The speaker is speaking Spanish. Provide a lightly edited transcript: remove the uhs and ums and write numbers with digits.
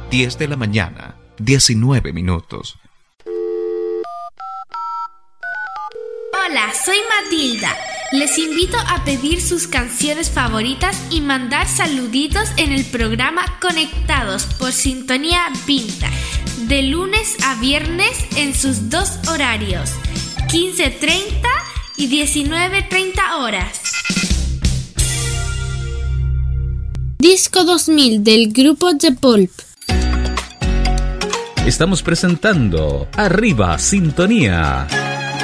10 de la mañana, 19 minutos. Hola, soy Matilda. Les invito a pedir sus canciones favoritas y mandar saluditos en el programa Conectados por Sintonía Vintage, de lunes a viernes en sus dos horarios, 15:30 y 19:30 horas. Disco 2000 del grupo The Pulp. Estamos presentando Arriba Sintonía.